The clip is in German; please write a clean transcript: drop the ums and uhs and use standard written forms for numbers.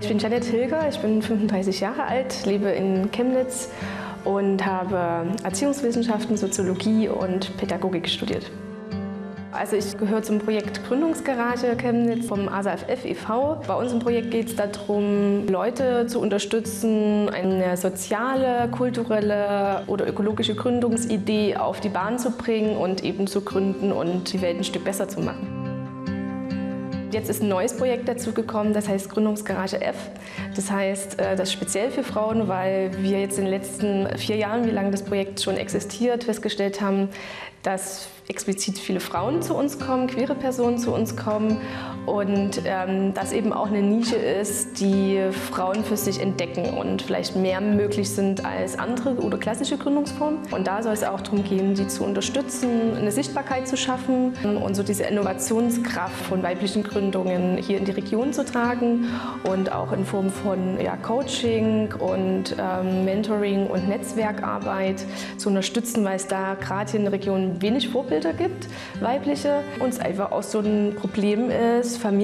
Ich bin Janet Hilger, ich bin 35 Jahre alt, lebe in Chemnitz und habe Erziehungswissenschaften, Soziologie und Pädagogik studiert. Also ich gehöre zum Projekt Gründungsgarage Chemnitz vom ASAFF e.V. Bei uns im Projekt geht es darum, Leute zu unterstützen, eine soziale, kulturelle oder ökologische Gründungsidee auf die Bahn zu bringen und eben zu gründen und die Welt ein Stück besser zu machen. Jetzt ist ein neues Projekt dazu gekommen, das heißt Gründungsgarage F. Das heißt, das ist speziell für Frauen, weil wir jetzt in den letzten 4 Jahren, wie lange das Projekt schon existiert, festgestellt haben, dass explizit viele Frauen zu uns kommen, queere Personen zu uns kommen und das eben auch eine Nische ist, die Frauen für sich entdecken und vielleicht mehr möglich sind als andere oder klassische Gründungsformen. Und da soll es auch darum gehen, die zu unterstützen, eine Sichtbarkeit zu schaffen und so diese Innovationskraft von weiblichen Gründungen hier in die Region zu tragen und auch in Form von Coaching und Mentoring und Netzwerkarbeit zu unterstützen, weil es da gerade hier in der Region wenig Vorbilder gibt, weibliche, und es einfach auch so ein Problem ist,